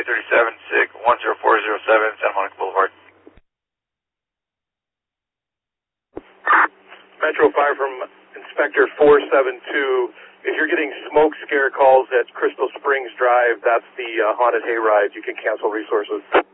37, 10407 Santa Monica Boulevard. Metro Fire from Inspector 472. If you're getting smoke scare calls at Crystal Springs Drive, that's the haunted hayride. You can cancel resources.